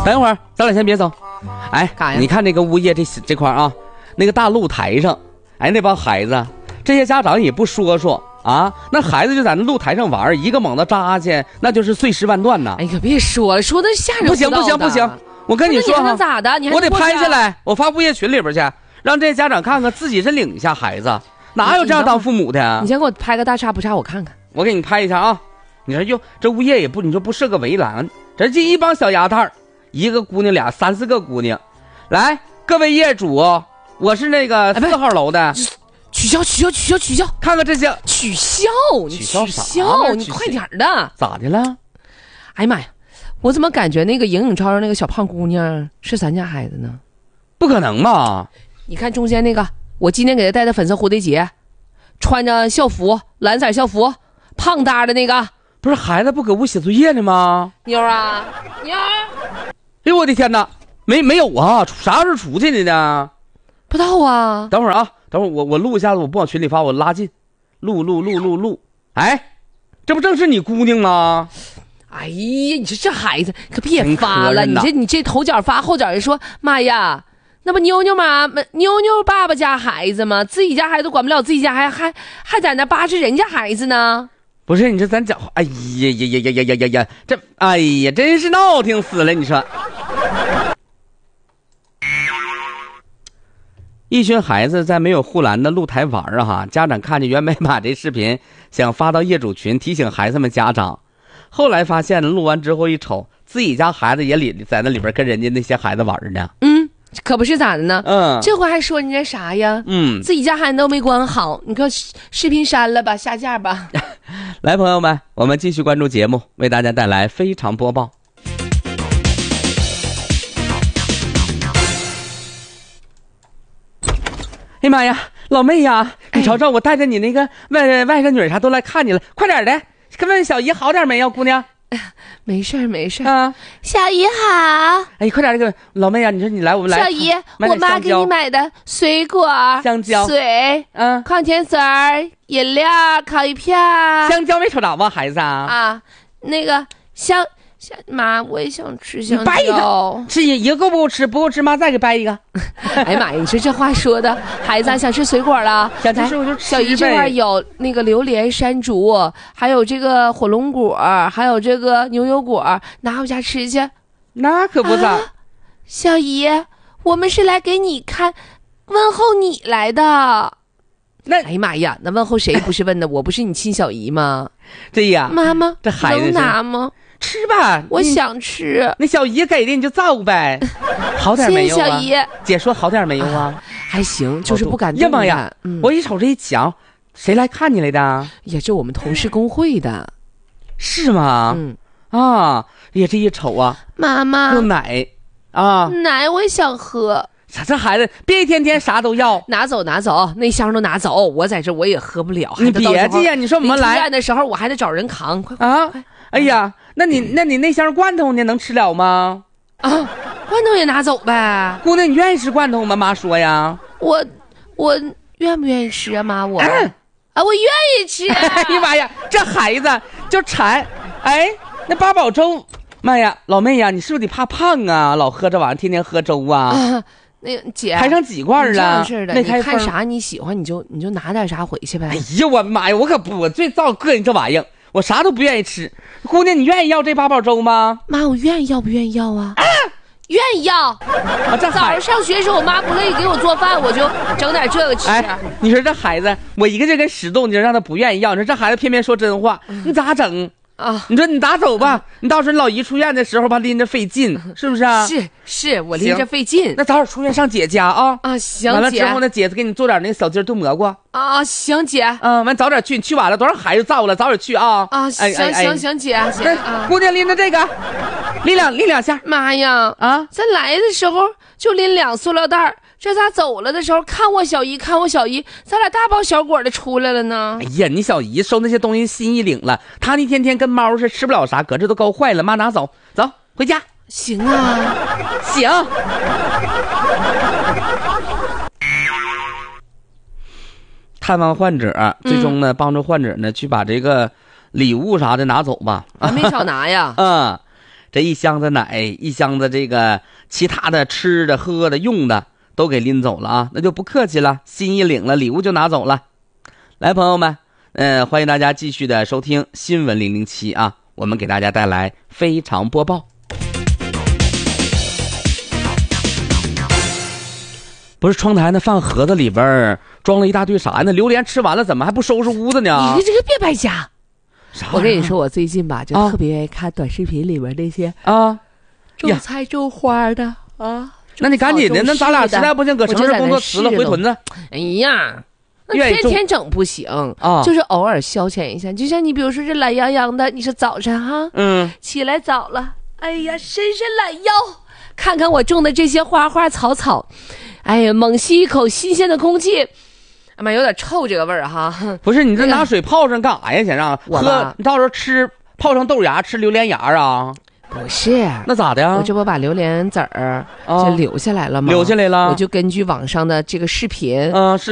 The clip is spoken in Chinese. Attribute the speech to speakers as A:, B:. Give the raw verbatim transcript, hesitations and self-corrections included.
A: 等会儿，咱俩先别走。哎，你看那个物业这这块啊，那个大露台上，哎，那帮孩子，这些家长也不说说啊，那孩子就在那露台上玩，一个猛子扎去，那就是碎尸万段呐！
B: 哎，可别说了，说的吓人。
A: 不行不行不行，我跟你说哈，
B: 你咋的？你还
A: 我得拍下来，我发物业群里边去，让这些家长看看，自己是领一下孩子，哪有这样当父母的？
B: 你先给我拍个大差不差，我看看。
A: 我给你拍一下啊！你说哟，这物业也不，你说不设个围栏，这这一帮小丫蛋，一个姑娘俩三四个姑娘，来，各位业主，我是那个四号楼的。
B: 取消取消取消取消！
A: 看看这些，
B: 取消你
A: 取消
B: 啥？取消你快点的！
A: 咋的了？
B: 哎呀妈呀，我怎么感觉那个影影超超那个小胖姑娘是咱家孩子呢？
A: 不可能吧？
B: 你看中间那个，我今天给她戴的粉色蝴蝶结，穿着校服，蓝色校服，胖哒的那个，
A: 不是孩子不搁屋写作业呢吗？
B: 妞啊，妞！
A: 哎呦我的天哪，没没有啊？啥时候出去的呢？
B: 不知道啊。
A: 等会儿啊。等会儿我我录一下子，我不往群里发，我拉近，录录录录录，哎，这不正是你姑娘吗？
B: 哎呀，你说这孩子可别发了，你这你这头脚发后脚人说，妈呀，那不妞妞妈妞妞爸爸家孩子吗？自己家孩子都管不了自己家，还还还在那巴着人家孩子呢？
A: 不是，你这咱讲，哎呀呀呀呀呀呀呀呀，这哎呀，真是闹挺死了，你说。一群孩子在没有护栏的露台玩啊哈，家长看见原本把这视频想发到业主群提醒孩子们家长，后来发现录完之后一瞅，自己家孩子也里在那里边跟人家那些孩子玩呢。
B: 嗯，可不是咋的呢？
A: 嗯，
B: 这回还说人家啥呀？
A: 嗯，
B: 自己家孩子都没管好，你看视频删了吧，下架吧。
A: 来，朋友们，我们继续关注节目，为大家带来非常播报。哎呀妈呀，老妹呀，你瞅瞅，我带着你那个外外甥女啥都来看你了，快点的，问小姨好点没有，姑娘？
B: 没事没事
A: 啊，
B: 小姨好。
A: 哎，快点这个老妹呀，你说你来，我们来。
B: 小姨，我妈给你买的水果、
A: 香蕉、
B: 水、
A: 嗯，
B: 矿泉水、饮料、烤鱼片。
A: 香蕉没瞅着吧，孩子啊？
B: 啊，那个香。妈，我也想吃香蕉。
A: 掰一个，吃一个够不够吃？不够吃，妈再给掰一个。
B: 哎呀妈呀，你说这话说的，孩子想吃水果了，
A: 想吃水果就吃呗。
B: 小姨这块有那个榴莲、山竹，还有这个火龙果，还有这个牛油果，拿回家吃去。
A: 那可不咋、啊。
B: 小姨，我们是来给你看，问候你来的。
A: 那
B: 哎呀妈呀，那问候谁不是问的？我不是你亲小姨吗？
A: 这呀，
B: 妈妈，
A: 这孩子
B: 能拿吗？
A: 吃吧，
B: 我想吃。
A: 那小姨给的你就造呗，好点没有啊？
B: 谢谢小姨，
A: 姐说好点没有啊？
B: 啊还行，就是不敢动。
A: 呀妈呀、嗯！我一瞅这一瞧，谁来看你来的？
B: 也是我们同事工会的，
A: 是吗？
B: 嗯
A: 啊，也这一瞅啊，
B: 妈妈
A: 有奶啊，
B: 奶我也想喝。
A: 这孩子别一天天啥都要，
B: 拿走拿走，那箱都拿走，我在这我也喝不了。
A: 你别介呀，你说我们来
B: 出院的时候我还得找人扛，快
A: 啊！
B: 快
A: 哎呀，那你那你那箱罐頭呢？能吃了吗？
B: 啊，罐头也拿走呗。
A: 姑娘，你愿意吃罐头吗？妈说呀。
B: 我我愿不愿意吃啊，妈我、嗯、啊，我愿意吃、啊。
A: 哎呀妈呀，这孩子就馋。哎，那八宝粥，妈呀，老妹呀，你是不是得怕胖啊？老喝这玩意儿，天天喝粥啊。
B: 啊那个姐
A: 开上几罐了？
B: 是的，你看啥你喜欢你就你就拿点啥回去呗。
A: 哎呀，我妈呀，我可不，我最造膈应这玩意儿，我啥都不愿意吃。姑娘，你愿意要这八宝粥吗？
B: 妈，我愿意要不愿意要啊？啊愿意要。啊、这早上上学的时候，我妈不乐意给我做饭，我就整点这个吃。
A: 哎，你说这孩子，我一个劲跟石头，你就让他不愿意要。你说这孩子偏偏说真话，嗯、你咋整？啊！你说你打走吧，嗯、你到时候你老姨出院的时候吧，拎着费劲，是不是啊？
B: 是是，我拎着费劲。
A: 那早点出院上姐家啊！
B: 啊，行，
A: 完了之后呢，姐姐给你做点那个小鸡炖蘑菇。
B: 啊，行姐。
A: 嗯，完早点去，你去晚了多少孩子造了，早点去啊！
B: 啊，行、哎、行行姐，行啊。
A: 姑娘拎着这个，拎两拎两下。
B: 妈呀！啊，咱来的时候就拎两塑料袋。这咋走了的时候看我小姨看我小姨，咱俩大包小裹的出来了呢？
A: 哎呀，你小姨收那些东西心意领了，她那天天跟猫似的，吃不了啥，搁这都够坏了。妈拿走，走回家。
B: 行啊，
A: 行。探望患者，最终呢，帮助患者呢去把这个礼物啥的拿走吧。
B: 还没少拿呀。
A: 嗯。 这一箱子奶，一箱子这个其他的吃的喝的用的都给拎走了啊，那就不客气了，心意领了，礼物就拿走了。来，朋友们，嗯、呃，欢迎大家继续的收听新闻零零七啊，我们给大家带来非常播报。不是窗台那饭盒子里边装了一大堆啥呢？榴莲吃完了怎么还不收拾屋子呢？
B: 你这个别败家。
A: 啥？
B: 我跟你说，我最近吧就特别爱看短视频里边那些
A: 啊，
B: 种菜种花的啊。
A: 那你赶紧的，那咱俩实在不行搁城市工作辞了回屯子。
B: 哎呀，那天天整不行啊，就是偶尔消遣一下。就像你比如说这懒洋洋的，你说早晨哈，嗯，起来早了，哎呀，伸伸懒腰，看看我种的这些花花草草。哎呀，猛吸一口新鲜的空气，哎妈，有点臭这个味儿哈。
A: 不是你这拿水泡上干啥呀？想让喝？你到时候吃泡上豆芽，吃榴莲芽啊？
B: 不是，
A: 那咋的呀？
B: 我这不把榴莲籽儿就留下来了吗？
A: 留下来了，
B: 我就根据网上的这个视频，
A: 嗯，是。